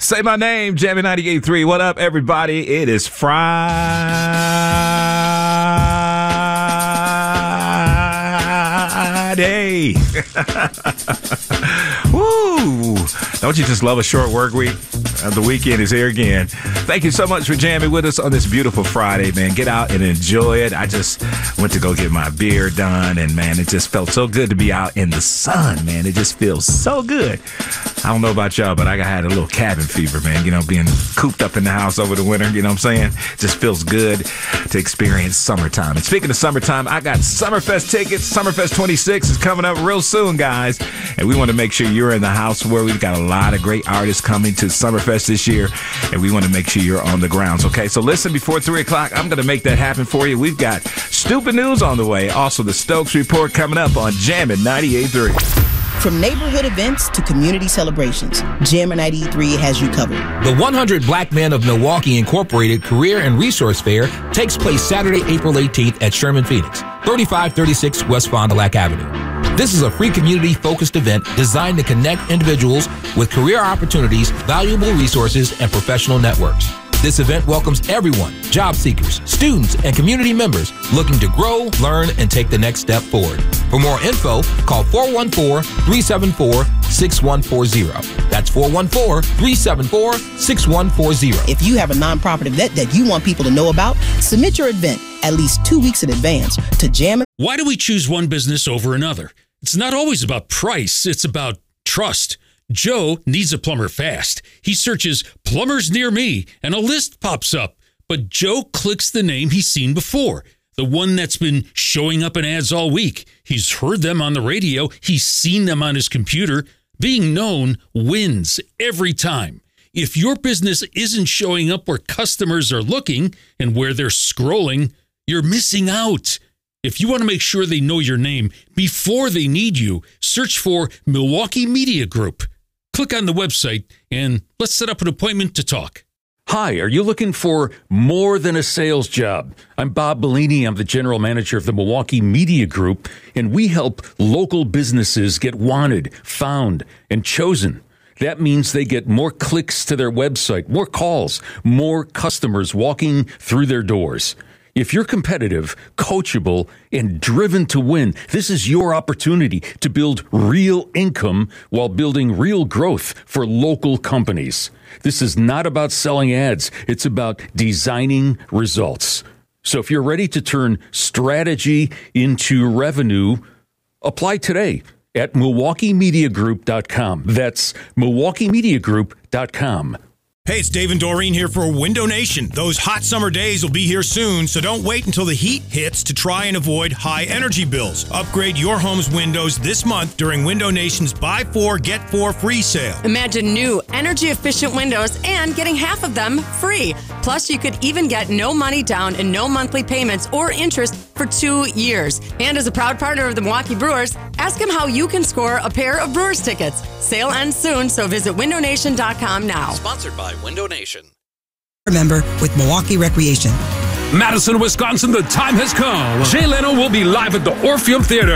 Say my name, Jammy 98.3. What up, everybody? It is Friday. Woo! Don't you just love a short work week? The weekend is here again. Thank you so much for jamming with us on this beautiful Friday, man. Get out and enjoy it. I just went to go get my beer done, and, man, it just felt so good to be out in the sun, man. It just feels so good. I don't know about y'all, but I had a little cabin fever, man. You know, being cooped up in the house over the winter, you know what I'm saying? Just feels good to experience summertime. And speaking of summertime, I got Summerfest tickets. Summerfest 26 is coming up real soon, guys. And we want to make sure you're in the house where we've got a lot of great artists coming to Summerfest this year. And we want to make sure you're on the grounds, okay? So listen, before 3 o'clock, I'm going to make that happen for you. We've got stupid news on the way. Also, the Stokes Report coming up on Jammin' 98.3. From neighborhood events to community celebrations, Jammin' 93 has you covered. The 100 Black Men of Milwaukee Incorporated Career and Resource Fair takes place Saturday, April 18th at Sherman Phoenix, 3536 West Fond du Lac Avenue. This is a free community-focused event designed to connect individuals with career opportunities, valuable resources, and professional networks. This event welcomes everyone, job seekers, students, and community members looking to grow, learn, and take the next step forward. For more info, call 414-374-6140. That's 414-374-6140. If you have a nonprofit event that you want people to know about, submit your event at least 2 weeks in advance to Jammin'. Why do we choose one business over another? It's not always about price. It's about trust. Joe needs a plumber fast. He searches plumbers near me and a list pops up. But Joe clicks the name he's seen before, the one that's been showing up in ads all week. He's heard them on the radio. He's seen them on his computer. Being known wins every time. If your business isn't showing up where customers are looking and where they're scrolling, you're missing out. If you want to make sure they know your name before they need you, search for Milwaukee Media Group. Click on the website and let's set up an appointment to talk. Hi, are you looking for more than a sales job? I'm Bob Bellini. I'm the general manager of the Milwaukee Media Group, and we help local businesses get wanted, found, and chosen. That means they get more clicks to their website, more calls, more customers walking through their doors. If you're competitive, coachable, and driven to win, this is your opportunity to build real income while building real growth for local companies. This is not about selling ads. It's about designing results. So if you're ready to turn strategy into revenue, apply today at MilwaukeeMediaGroup.com. That's MilwaukeeMediaGroup.com. Hey, it's Dave and Doreen here for Window Nation. Those hot summer days will be here soon, so don't wait until the heat hits to try and avoid high energy bills. Upgrade your home's windows this month during Window Nation's Buy 4, Get 4 free sale. Imagine new, energy-efficient windows and getting half of them free. Plus, you could even get no money down and no monthly payments or interest for 2 years. And as a proud partner of the Milwaukee Brewers, ask them how you can score a pair of Brewers tickets. Sale ends soon, so visit windownation.com now. Sponsored by Window Nation. Remember, with Milwaukee Recreation. Madison, Wisconsin, the time has come. Jay Leno will be live at the Orpheum Theater